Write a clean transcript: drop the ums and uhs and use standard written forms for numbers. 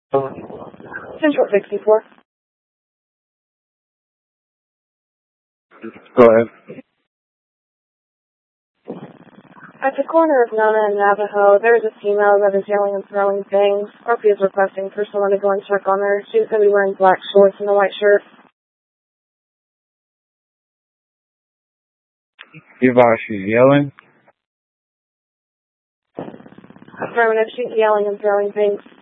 Central 64. Go ahead. At the corner of Nona and Navajo, there is a female that is yelling and throwing things. Scorpio is requesting for someone to go and check on her. She's going to be wearing black shorts and a white shirt. She's yelling? Affirmative, she's yelling and throwing things.